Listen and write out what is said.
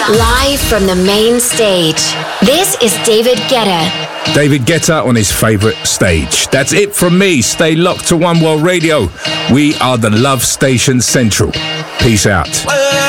Live from the main stage, this is David Guetta. David Guetta on his favourite stage. That's it from me. Stay locked to One World Radio. We are the Love Station Central. Peace out.